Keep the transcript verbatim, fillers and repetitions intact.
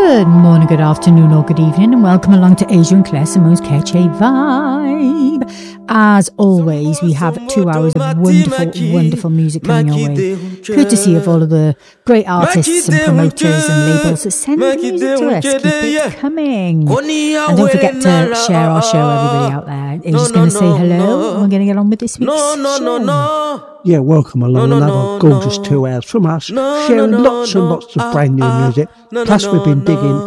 Good morning, good afternoon, or good evening, and welcome along to Asia and Claire Simone's Catch a Vibe. As always, we have two hours of wonderful, wonderful music coming your way, courtesy of all of the great artists and promoters and labels that send the music to us. Keep it coming. And don't forget to share our show, everybody out there. Are you just going to say hello, and we're going to get on with this week's no, no, show? No, no. Yeah, welcome along no, no, another no, gorgeous no. two hours from us, No, sharing no, no, lots no. and lots of Ah, brand new ah. music. No, no, Plus, we've been no, digging